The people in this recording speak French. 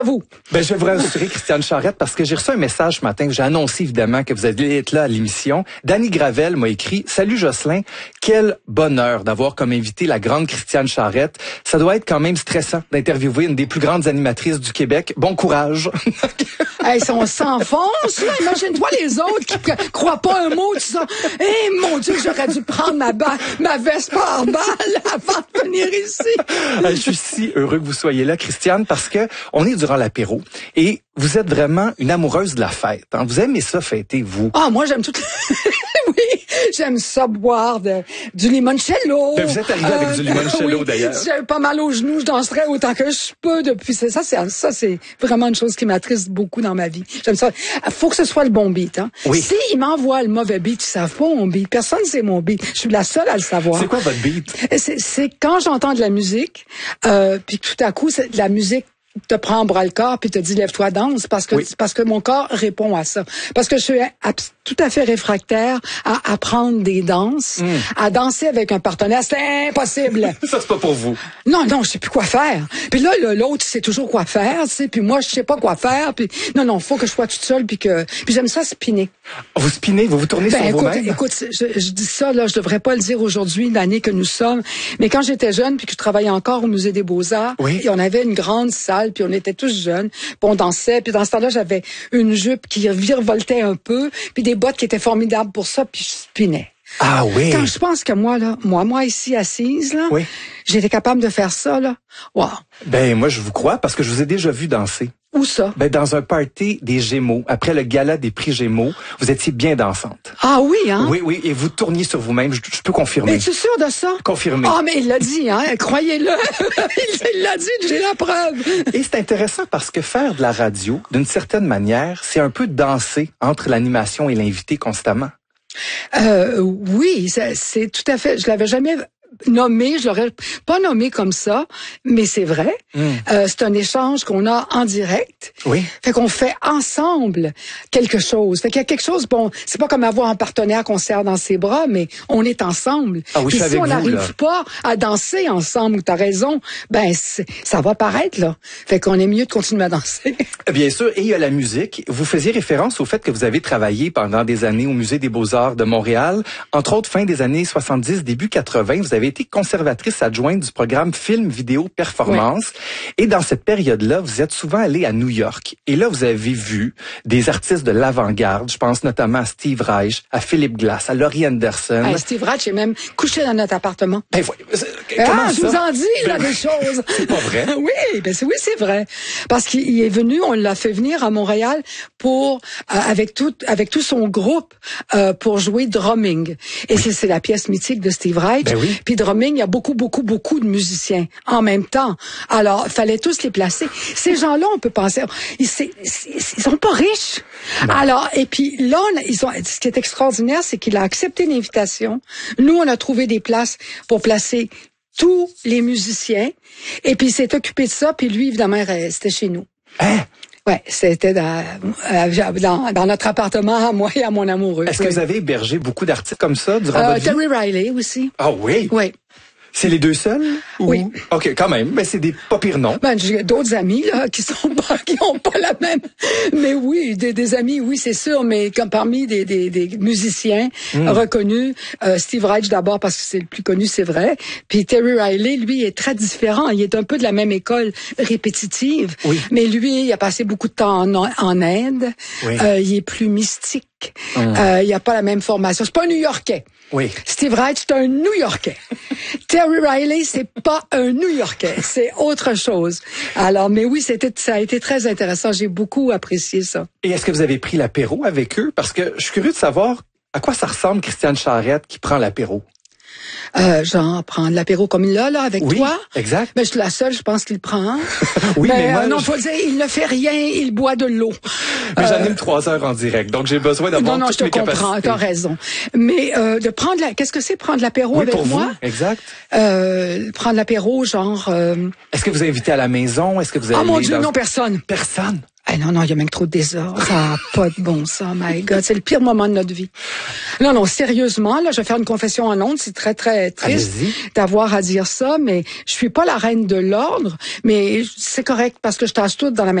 Vous. Ben, je vais vous rassurer, Christiane Charette, parce que j'ai reçu un message ce matin. J'ai annoncé évidemment que vous allez être là à l'émission. Danny Gravel m'a écrit: Salut Jocelyn, quel bonheur d'avoir comme invité la grande Christiane Charette. Ça doit être quand même stressant d'interviewer une des plus grandes animatrices du Québec. Bon courage. Hey, on s'enfonce, là. Imagine-toi les autres qui croient pas un mot de ça. Eh, mon Dieu, j'aurais dû prendre ma veste par balle avant de venir ici. Je suis si heureux que vous soyez là, Christiane, parce que on est durant l'apéro et vous êtes vraiment une amoureuse de la fête. Hein? Vous aimez ça fêter, vous? Ah, moi, j'aime tout. Oui, j'aime ça boire du limoncello. Ben, vous êtes arrivé avec du limoncello, oui, d'ailleurs. J'ai pas mal aux genoux, je danserais autant que je peux depuis. Ça, c'est vraiment une chose qui m'attriste beaucoup dans ma vie. J'aime ça. Faut que ce soit le bon beat, hein. Oui. Si ils m'envoient le mauvais beat, ils savent pas mon beat. Personne ne sait mon beat. Je suis la seule à le savoir. C'est quoi votre beat? C'est quand j'entends de la musique, puis tout à coup, c'est de la musique te prend en bras le corps puis te dit lève-toi danse parce que mon corps répond à ça, parce que je suis tout à fait réfractaire à apprendre des danses, à danser avec un partenaire, c'est impossible. Ça, c'est pas pour vous. Non, je sais plus quoi faire. Puis là l'autre sait toujours quoi faire, tu sais, puis moi je sais pas quoi faire, puis non, faut que je sois toute seule puis j'aime ça spinner. Vous spinez, vous tournez sur vous-même? Écoute, je dis ça là, je devrais pas le dire aujourd'hui, l'année que nous sommes, mais quand j'étais jeune puis que je travaillais encore au Musée des Beaux-Arts, oui, et on avait une grande salle puis on était tous jeunes, puis on dansait, puis dans ce temps-là, j'avais une jupe qui virevoltait un peu, puis des bottes qui étaient formidables pour ça, puis je spinais. Ah oui. Quand je pense que moi ici assise là, oui, j'étais capable de faire ça là. Wow. Ben moi je vous crois parce que je vous ai déjà vu danser. Où ça? Ben dans un party des Gémeaux, après le gala des prix Gémeaux, vous étiez bien dansante. Ah oui, hein? Oui, et vous tourniez sur vous-même, je peux confirmer. Es-tu sûr de ça? Confirmé. Ah, mais il l'a dit, hein? Croyez-le. Il l'a dit, j'ai la preuve. Et c'est intéressant parce que faire de la radio, d'une certaine manière, c'est un peu danser entre l'animation et l'invité constamment. Oui, c'est tout à fait. Je l'avais jamais nommé, je l'aurais pas nommé comme ça, mais c'est vrai. C'est un échange qu'on a en direct. Oui. Fait qu'on fait ensemble quelque chose. Fait qu'il y a quelque chose, bon, c'est pas comme avoir un partenaire qu'on serre dans ses bras, mais on est ensemble. Ah oui, et si on n'arrive pas à danser ensemble, t'as raison, ben ça va paraître là. Fait qu'on est mieux de continuer à danser. Bien sûr, et il y a la musique. Vous faisiez référence au fait que vous avez travaillé pendant des années au Musée des Beaux-Arts de Montréal. Entre autres, fin des années 70, début 80, vous avez été conservatrice adjointe du programme Film, Vidéo, Performance. Oui. Et dans cette période-là, vous êtes souvent allée à New York. Et là, vous avez vu des artistes de l'avant-garde. Je pense notamment à Steve Reich, à Philip Glass, à Laurie Anderson. Hey, Steve Reich est même couché dans notre appartement. Ben, comment ça? Je vous en dis, là, des choses. C'est pas vrai? Oui, c'est vrai. Parce qu'il est venu, on l'a fait venir à Montréal pour, avec tout son groupe, pour jouer drumming. Et c'est la pièce mythique de Steve Reich. Ben oui. Puis drumming, il y a beaucoup de musiciens en même temps. Alors, il fallait tous les placer. Ces gens-là, on peut penser, ils sont pas riches. Non. Alors, et puis là, ce qui est extraordinaire, c'est qu'il a accepté l'invitation. Nous, on a trouvé des places pour placer tous les musiciens. Et puis, il s'est occupé de ça. Puis lui, évidemment, il restait chez nous. Hein? Ouais, c'était dans notre appartement, à moi et à mon amoureux. Est-ce que vous avez hébergé beaucoup d'artistes comme ça durant votre vie? Terry Riley aussi. Ah oui? Oui. C'est les deux seuls? Oui. OK, quand même. Mais c'est des pas pires noms. Ben, j'ai d'autres amis, là, qui ont pas la même. Mais oui, des amis, oui, c'est sûr. Mais comme parmi des musiciens reconnus, Steve Reich d'abord parce que c'est le plus connu, c'est vrai. Puis Terry Riley, lui, est très différent. Il est un peu de la même école répétitive. Oui. Mais lui, il a passé beaucoup de temps en Inde. Oui. Il est plus mystique. Il a pas la même formation. C'est pas un New-Yorkais. Oui. Steve Reich, c'est un New-Yorkais. Terry Riley, c'est pas un New-Yorkais. C'est autre chose. Alors, mais oui, ça a été très intéressant. J'ai beaucoup apprécié ça. Et est-ce que vous avez pris l'apéro avec eux? Parce que je suis curieux de savoir à quoi ça ressemble Christiane Charette qui prend l'apéro. Genre prendre l'apéro comme il l'a là avec toi. Exact. Mais je suis la seule, je pense qu'il prend. Oui, mais moi, non, faut dire, il ne fait rien, il boit de l'eau. Mais j'anime 3 heures en direct, donc j'ai besoin d'avoir toutes mes capacités. Non, je te comprends, t'as raison. Mais de prendre qu'est-ce que c'est prendre l'apéro avec moi? Vous, exact. Prendre l'apéro, genre. Est-ce que vous invitez à la maison? Est-ce que vous allez? Oh mon Dieu, non, personne. Personne. Ah non, il y a même trop de désordre. Ça n'a pas de bon sens, my God. C'est le pire moment de notre vie. Non, sérieusement, là, je vais faire une confession en ondes. C'est très, très triste d'avoir à dire ça, mais je suis pas la reine de l'ordre, mais c'est correct parce que je tasse tout dans la même